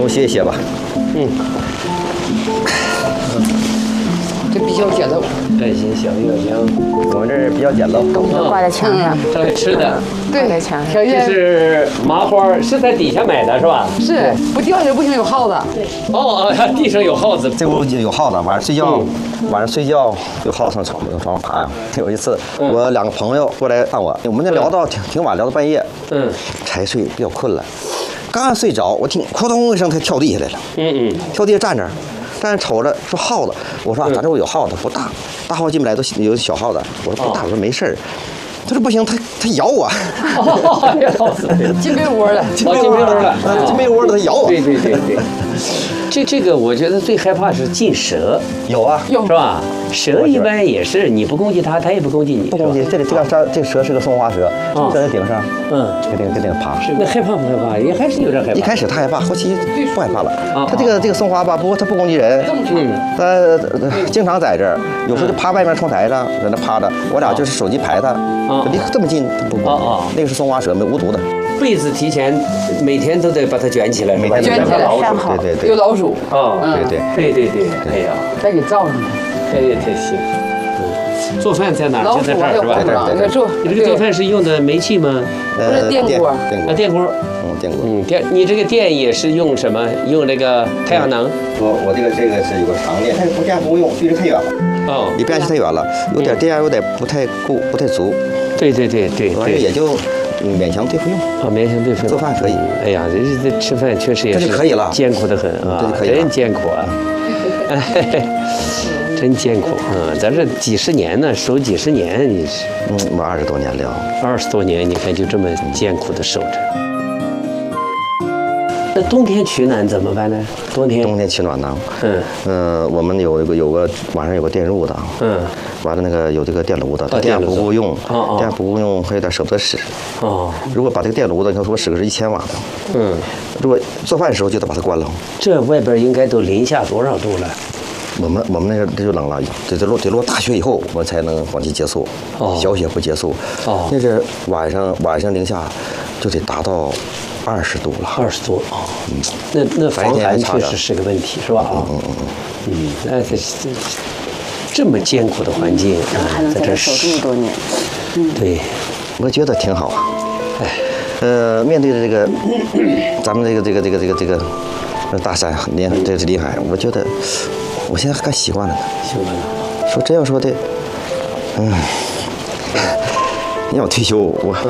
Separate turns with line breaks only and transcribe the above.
中歇一歇吧。
这比较简陋。
行，我们这儿比较简陋。
都挂在墙上，
这里吃的，
对，
在墙上。
条件
是麻花，是在底下买的是吧？
是不掉下来不行，有耗子。
哦，地上有耗子。
这屋有耗子，晚上睡觉有耗子上床上爬呀。有一次我2个朋友过来看我们那聊到挺晚，聊到半夜，才睡，比较困了。刚刚睡着，我听哐咚一声，他跳地下来了。跳地下站着。但是瞅着说耗子，我说咱这屋有耗子，不大，大耗子进不来，都有小耗子。我说不大，我说没事儿。他说不行，他咬我。
进被窝了，
进被窝了，
进被窝了，他咬我。
对。这个我觉得最害怕是进蛇，
有啊，
是吧？蛇一般也是你不攻击它，它也不攻击你，
不攻击。这个蛇是个松花蛇，在那顶上，给顶爬。
那害怕不害怕？也还是有点害怕。
一开始他害怕，后期不害怕了。他这个松花吧，不过他不攻击人，他经常在这儿，有时候就趴外面窗台上，在那趴着。我俩就是手机拍他，离这么近，他不攻击。那个是松花蛇，无毒的。
被子提前每天都得把它卷起来，
每天
卷起来，
对，
有老鼠。
对，
哎呀，
再给罩上。
哎呀，太行。做饭在哪儿？就在这儿是吧？
对。
你这个做饭是用的煤气吗？
不是电锅。
电锅。
电锅。
你这个电也是用什么？用这个太阳能？
我这个是有个长电，但是电不用，距离太远了。离边去太远了，有点电有点不太够，不太足。
对，
也就勉强对付用。
勉强对付。
做饭可以。
哎呀，这吃饭确实也是
这就可以了，
艰苦的很啊，
这就可以了，
真艰苦啊。真艰苦啊！咱这几十年呢，守几十年，你是
我20多年了
，20多年，你看就这么艰苦的守着。那冬天取暖怎么办呢？冬天
取暖呢？我们有个晚上有个电褥子，完了那个有这个电炉子，电不够用，电不够用还有点舍不得使。如果把这个电炉子，你看说使个是1000瓦的，如果做饭的时候就得把它关了。
这外边应该都零下多少度了？
我们那个这就冷了，得落大雪以后，我们才能往期结束。小雪不结束。那是晚上零下就得达到20度了。
20度啊。那防寒确实是个问题，是吧？那这么艰苦的环境，在这
守这么多年。
对，
我觉得挺好啊。面对着这个咱们这个大山这是临海，我觉得我现在还习惯了呢。
习惯了。
说真要说的，你要退休，